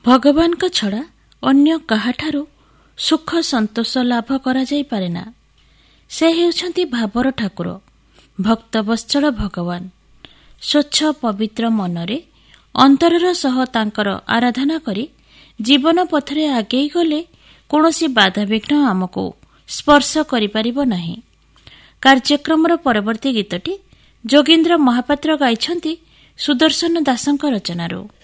ଭଗବାନଙ୍କ ଛଡ଼ା ଅନ୍ୟ କାହାଠାରୁ ସୁଖ ସନ୍ତୋଷ ଲାଭ କରାଯାଇପାରେ ନା। ସେ ହେଉଛନ୍ତି ଭାବର ଠାକୁର, ଭକ୍ତବତ୍ସଳ ଭଗବାନ। ସ୍ୱଚ୍ଛ ପବିତ୍ର ମନରେ ଅନ୍ତରର ସହ ତାଙ୍କର ଆରାଧନା କରି ଜୀବନ ପଥରେ ଆଗେଇ ଗଲେ କୌଣସି ବାଧାବିଘ୍ନ ଆମକୁ ସ୍ପର୍ଶ କରିପାରିବ ନାହିଁ। କାର୍ଯ୍ୟକ୍ରମର ପରବର୍ତ୍ତୀ ଗୀତଟି ଯୋଗେନ୍ଦ୍ର ମହାପାତ୍ର ଗାଇଛନ୍ତି ସୁଦର୍ଶନ ଦାସଙ୍କ ରଚନାରୁ।